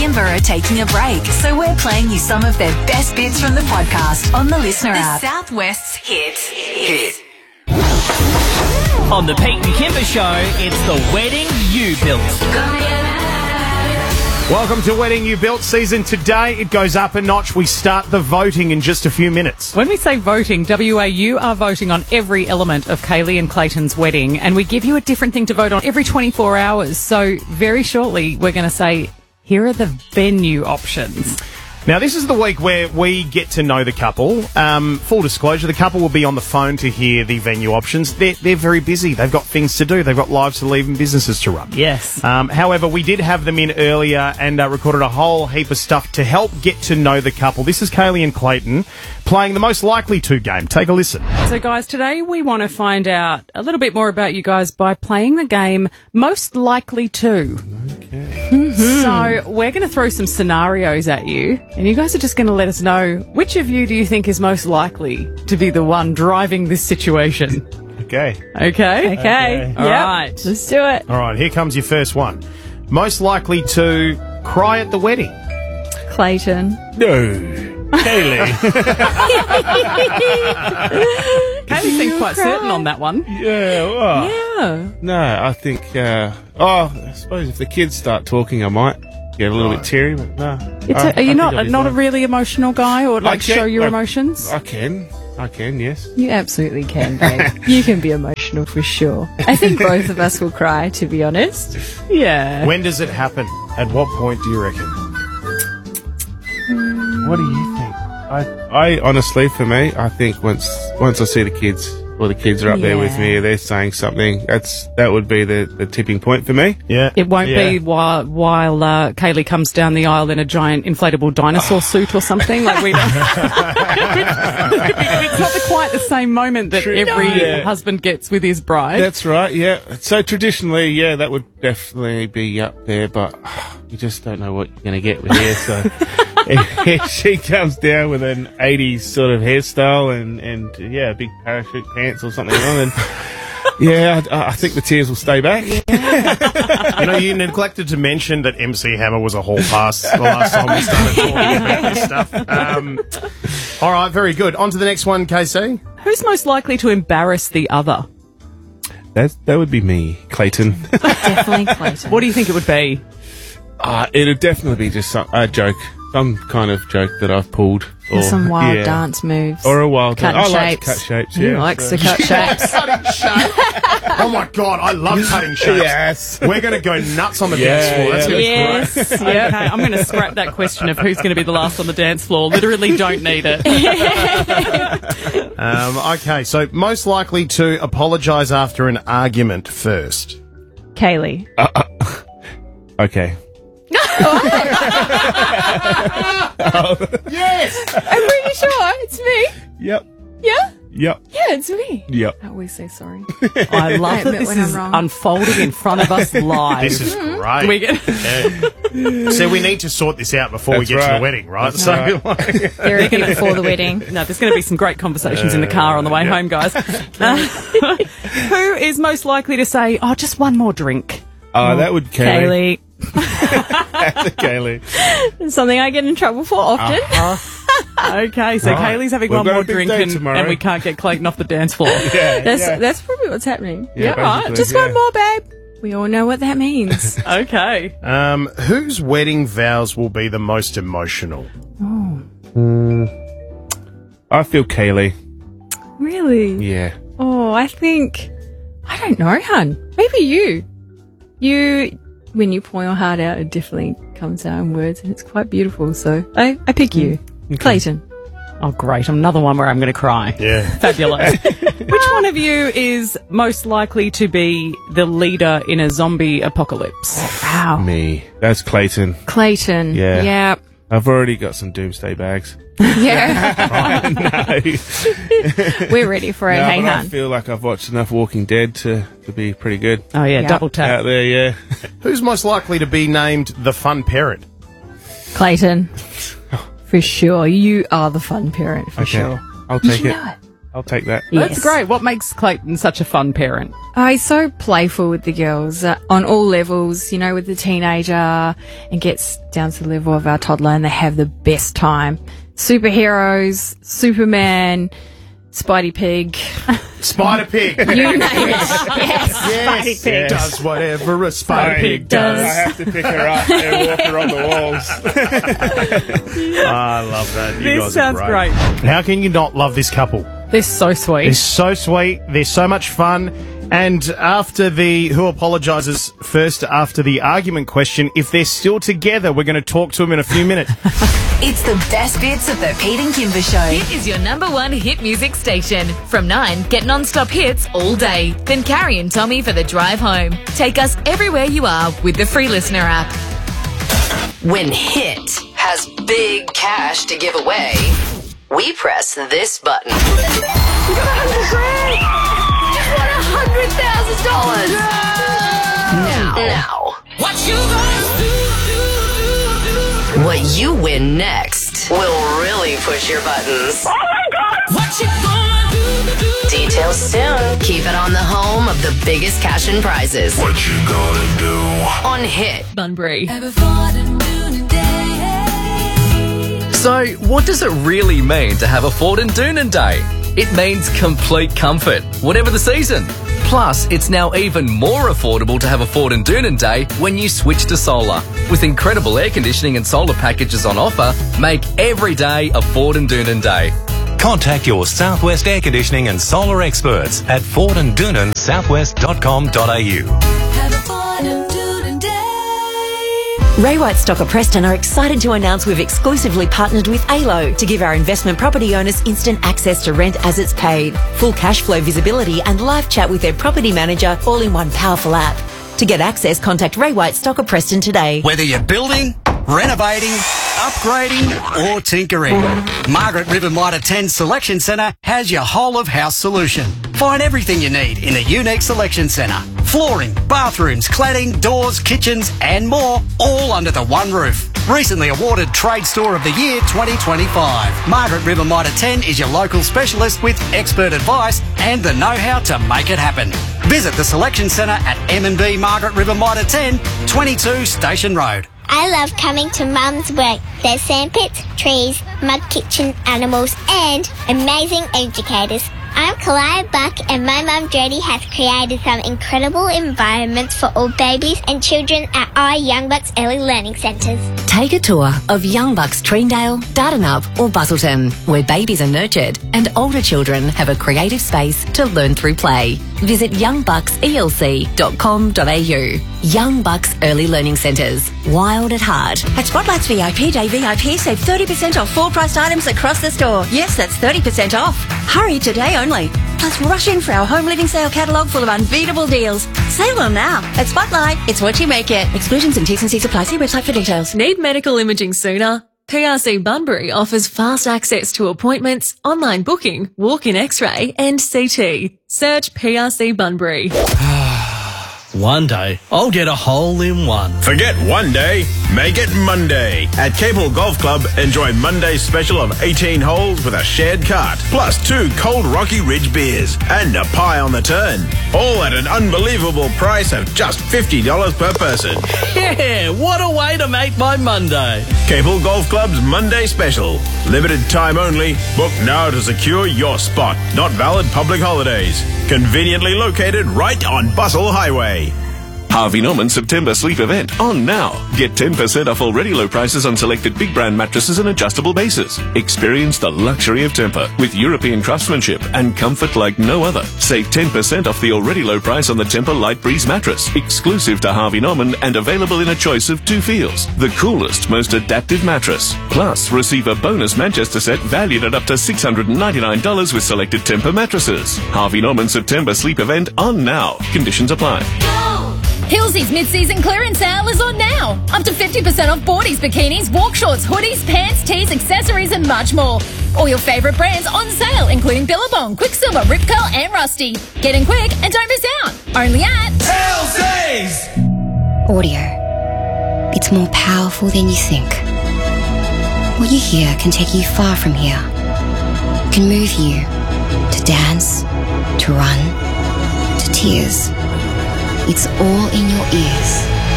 Kimber are taking a break, so we're playing you some of their best bits from the podcast on the Listener app. Southwest's Hit. On the Pete and Kimber Show, it's the wedding you built. Welcome to Wedding You Built season. Today it goes up a notch. We start the voting in just a few minutes. When we say voting, WA, you are voting on every element of Kaylee and Clayton's wedding, and we give you a different thing to vote on every 24 hours. So very shortly, we're going to say, here are the venue options. Now, this is the week where we get to know the couple. Full disclosure, the couple will be on the phone to hear the venue options. They're very busy. They've got things to do. They've got lives to lead and businesses to run. Yes. However, we did have them in earlier and recorded a whole heap of stuff to help get to know the couple. This is Kaylee and Clayton playing the Most Likely To game. Take a listen. So, guys, today we want to find out a little bit more about you guys by playing the game Most Likely To. Okay. Mm-hmm. So, we're going to throw some scenarios at you, and you guys are just going to let us know which of you do you think is most likely to be the one driving this situation. Okay. Okay. All right. Let's do it. All right, here comes your first one. Most likely to cry at the wedding. Clayton. No. Kaylee. Kaylee seems quite certain on that one. Yeah, well, Yeah. no, I think, I suppose if the kids start talking, I might get a little bit teary, but no. Are you not a really emotional guy, or like show your emotions? I can, yes. You absolutely can, babe. You can be emotional for sure. I think both of us will cry, to be honest. Yeah. When does it happen? At what point do you reckon? What do you think? I honestly, for me, I think once I see the kids, or the kids are up there with me, or they're saying something, that would be the tipping point for me. Yeah. It won't be while Kaylee comes down the aisle in a giant inflatable dinosaur suit or something. Like we don't. It's not quite the same moment that every husband gets with his bride. That's right, yeah. So traditionally, that would definitely be up there, but you just don't know what you're going to get with her, so... If she comes down with an 80s sort of hairstyle and big parachute pants or something on, and I think the tears will stay back. You neglected to mention that MC Hammer was a hall pass the last time we started talking about this stuff. All right, very good. On to the next one, KC. Who's most likely to embarrass the other? That would be me, Clayton. Definitely Clayton. What do you think it would be? It'd definitely be just a joke. Some kind of joke that I've pulled. Or some wild dance moves. Or a wild dance. I like to cut shapes. shapes, He likes to cut shapes. Cutting shapes. Oh my God, I love cutting shapes. Yes. We're going to go nuts on the dance floor. That's going to be great. Yes. Okay, I'm going to scrap that question of who's going to be the last on the dance floor. Literally don't need it. Okay, so most likely to apologise after an argument first. Kaylee. Okay. Yes! I'm pretty sure it's me. Yep. Yeah? Yep. Yeah, it's me. Yep. I always say sorry. I love that admit this when I'm is wrong. unfolding in front of us live. This is great. So we need to sort this out before we That's get to right. the wedding, right? That's So right. Very good before the wedding. No, there's going to be some great conversations in the car on the way home, guys. Who is most likely to say, just one more drink? That would Kaylee. Kaylee. That's a Kaylee. It's something I get in trouble for often. Okay, so Right. Kaylee's having We've one got a more big drink date and tomorrow. we can't get Clayton off the dance floor. That's probably what's happening. Yeah, right. basically, Just yeah. one more, babe. We all know what that means. Okay. whose wedding vows will be the most emotional? I feel Kaylee. Really? Yeah. Oh, I don't know, hun. Maybe you. When you pour your heart out, it definitely comes out in words, and it's quite beautiful. So I pick you, Clayton. Oh, great. Another one where I'm going to cry. Yeah. Fabulous. Which one of you is most likely to be the leader in a zombie apocalypse? Wow. Me. That's Clayton. Clayton. Yeah. Yeah. I've already got some doomsday bags. Yeah. No. We're ready for it, No, hey, but I hun. feel like I've watched enough Walking Dead to be pretty good Oh, yeah, Yeah. double out tap. there, yeah. Who's most likely to be named the fun parent? Clayton. For sure. You are the fun parent, for Okay. sure. I'll Did take you it. know it? I'll take that. That's great. What makes Clayton such a fun parent? Oh, he's so playful with the girls on all levels, you know, with the teenager, and gets down to the level of our toddler, and they have the best time. Superheroes, Superman, Spidey Pig. Spider Pig. You name it. Yes. Spidey Pig does whatever a Spider Pig I does. have to pick her up and walk her on the walls. I love that. You This guys sounds are great. How can you not love this couple? They're so sweet. They're so sweet. They're so much fun. And after the Who Apologises first after the argument question, if they're still together, we're going to talk to them in a few minutes. It's the best bits of the Pete and Kimber Show. Hit is your number one hit music station. From 9, get non-stop hits all day. Then Carrie and Tommy for the drive home. Take us everywhere you are with the free Listener app. When Hit has big cash to give away, we press this button. $100,000. Now. What you win next will really push your buttons. Oh my God! What you gonna do? Details soon. Keep it on the home of the biggest cash and prizes. What you gonna do? On Hit. Bunbury. So, what does it really mean to have a Ford and Doonan Day? It means complete comfort, whatever the season. Plus, it's now even more affordable to have a Ford and Doonan Day when you switch to solar. With incredible air conditioning and solar packages on offer, make every day a Ford and Doonan Day. Contact your Southwest air conditioning and solar experts at FordandDoonanSouthwest.com.au. Ray White Stocker Preston are excited to announce we've exclusively partnered with ALO to give our investment property owners instant access to rent as it's paid, full cash flow visibility and live chat with their property manager all in one powerful app. To get access, contact Ray White Stocker Preston today. Whether you're building, renovating, upgrading or tinkering, Margaret River Mitre 10 Selection Centre has your whole of house solution. Find everything you need in a unique selection centre. Flooring, bathrooms, cladding, doors, kitchens and more, all under the one roof. Recently awarded Trade Store of the Year 2025. Margaret River Mitre 10 is your local specialist with expert advice and the know-how to make it happen. Visit the Selection Centre at M&B Margaret River Mitre 10, 22 Station Road. I love coming to Mum's work. There's sandpits, trees, mud kitchen animals and amazing educators. I'm Kalaya Buck and my mum Jodie has created some incredible environments for all babies and children at our Young Bucks Early Learning Centres. Take a tour of Young Bucks Treendale, Dardanup or Busselton, where babies are nurtured and older children have a creative space to learn through play. Visit youngbuckselc.com.au. Young Bucks Early Learning Centres. Wild at heart. At Spotlight's VIP Day VIP, save 30% off full-priced items across the store. Yes, that's 30% off. Hurry today only. Plus, rush in for our home living sale catalogue full of unbeatable deals. Save them now. At Spotlight, it's what you make it. Exclusions and T's and C's apply. See website for details. Need medical imaging sooner? PRC Bunbury offers fast access to appointments, online booking, walk-in x-ray and CT. Search PRC Bunbury. One day, I'll get a hole-in-one. Forget one day, make it Monday. At Capel Golf Club, enjoy Monday's special of 18 holes with a shared cart, plus 2 cold Rocky Ridge beers, and a pie on the turn. All at an unbelievable price of just $50 per person. Yeah, what a way to make my Monday. Capel Golf Club's Monday special. Limited time only. Book now to secure your spot. Not valid public holidays. Conveniently located right on Bustle Highway. Harvey Norman September Sleep Event on now. Get 10% off already low prices on selected big brand mattresses and adjustable bases. Experience the luxury of Tempur with European craftsmanship and comfort like no other. Save 10% off the already low price on the Tempur Light Breeze mattress, exclusive to Harvey Norman and available in a choice of 2 feels. The coolest, most adaptive mattress. Plus, receive a bonus Manchester set valued at up to $699 with selected Tempur mattresses. Harvey Norman September Sleep Event on now. Conditions apply. Hillsy's mid-season clearance sale is on now. Up to 50% off boardies, bikinis, walk shorts, hoodies, pants, tees, accessories and much more. All your favourite brands on sale, including Billabong, Quicksilver, Rip Curl and Rusty. Get in quick and don't miss out. Only at Hillsy's! Audio. It's more powerful than you think. What you hear can take you far from here. Can move you to To dance, to run, to tears. It's all in your ears.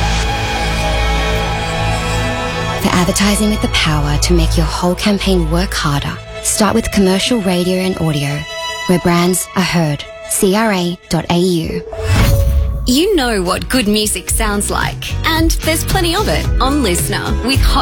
For advertising with the power to make your whole campaign work harder, start with commercial radio and audio, where brands are heard. CRA.au. You know what good music sounds like, and there's plenty of it on Listener with